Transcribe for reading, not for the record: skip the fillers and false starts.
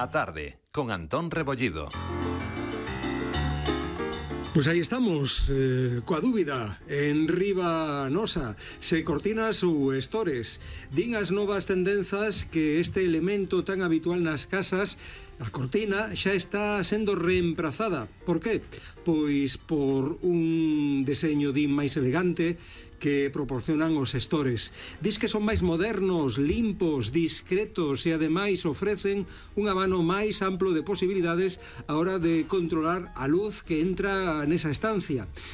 A tarde, con Antón Rebollido. Pois aí estamos, coa dúbida, en riba nosa, se cortinas ou estores. Din as novas tendenzas que este elemento tan habitual nas casas, a cortina, xa está sendo reemplazada. Por qué? Pois por un deseño máis elegante que proporcionan os estores. Dis que son máis modernos, limpos, discretos e ademais ofrecen un abano máis amplo de posibilidades a hora de controlar a luz que entra nesa estancia.